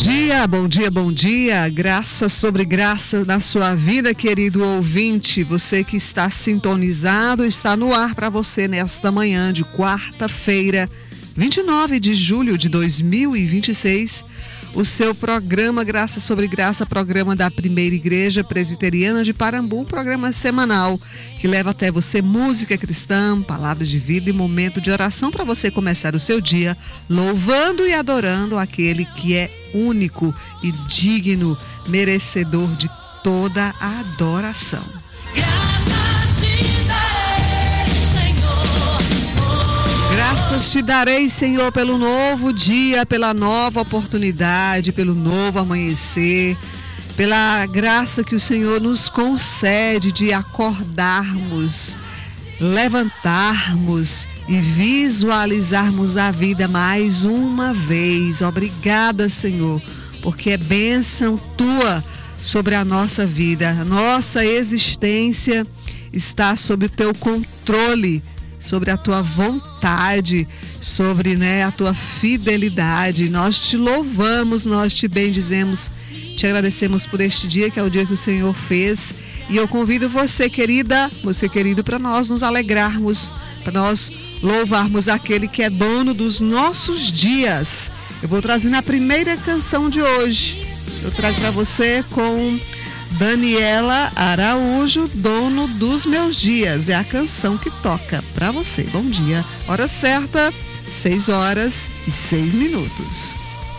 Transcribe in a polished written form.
dia, bom dia, bom dia. Graça sobre graça na sua vida, querido ouvinte. Você que está sintonizado, está no ar para você nesta manhã de quarta-feira, 29 de julho de 2026. O seu programa Graça sobre Graça, programa da Primeira Igreja Presbiteriana de Parambu, um programa semanal que leva até você música cristã, palavras de vida e momento de oração para você começar o seu dia louvando e adorando aquele que é único e digno, merecedor de toda a adoração. Graças te darei, Senhor, pelo novo dia, pela nova oportunidade, pelo novo amanhecer, pela graça que o Senhor nos concede de acordarmos, levantarmos e visualizarmos a vida mais uma vez. Obrigada, Senhor, porque é bênção tua sobre a nossa vida. A nossa existência está sob o teu controle, sobre a tua vontade, sobre a tua fidelidade. Nós te louvamos, nós te bendizemos, te agradecemos por este dia, que é o dia que o Senhor fez. E eu convido você, querida, você querido, para nós nos alegrarmos, para nós louvarmos aquele que é dono dos nossos dias. Eu vou trazer a primeira canção de hoje. Eu trago para você com Daniela Araújo, Dono dos Meus Dias. É a canção que toca para você. Bom dia. Hora certa, 6 horas e 6 minutos.